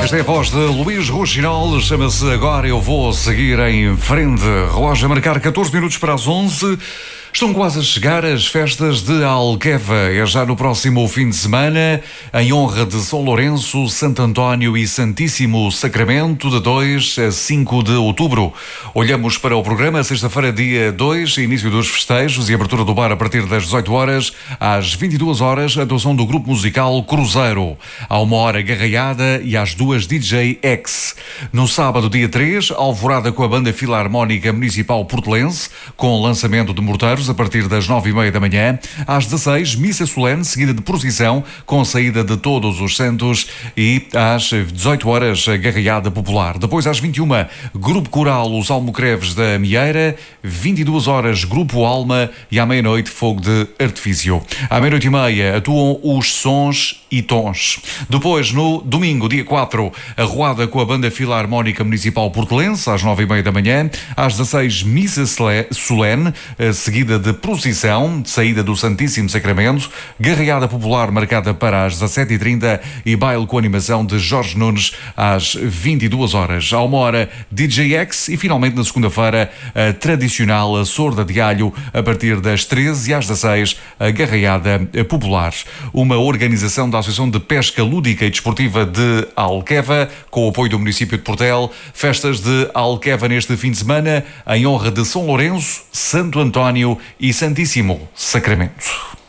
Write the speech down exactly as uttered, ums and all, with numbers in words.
Esta é a voz de Luís Rouxinol, chama-se Agora Eu Vou Seguir em Frente. Relógio a marcar catorze minutos para as onze. Estão quase a chegar as festas de Alqueva. É já no próximo fim de semana, em honra de São Lourenço, Santo António e Santíssimo Sacramento, de dois a cinco de outubro. Olhamos para o programa, sexta-feira, dia dois, início dos festejos e abertura do bar a partir das dezoito horas. Às vinte e duas horas, a atuação do grupo musical Cruzeiro. À uma hora, Garraiada e às duas, D J X. No sábado, dia três, alvorada com a Banda Filarmónica Municipal Portelense, com lançamento de morteiros a partir das nove e meia da manhã. Às dezasseis, missa solene, seguida de procissão, com saída de todos os santos, e às dezoito horas, a Garraiada popular. Depois, às vinte e uma, Grupo Coral Os Almocreves da Mieira, vinte e duas horas, Grupo Alma, e à meia-noite, fogo de artifício. À meia-noite e meia, atuam os Sons e Tons. Depois, no domingo, dia quatro, a Ruada com a Banda Filarmónica Municipal Portelense, às nove e meia da manhã. Às dezasseis, missa solene, seguida de procissão, saída do Santíssimo Sacramento, Garraiada popular marcada para as dezassete e trinta e baile com animação de Jorge Nunes às vinte e duas horas. À uma hora, D J X e finalmente na segunda-feira, a tradicional Sorda de Alho a partir das treze e às dezasseis, a Garraiada popular. Uma organização da Associação de Pesca Lúdica e Desportiva de Alqueva, com o apoio do município de Portel. Festas de Alqueva neste fim de semana, em honra de São Lourenço, Santo António e Santíssimo Sacramento.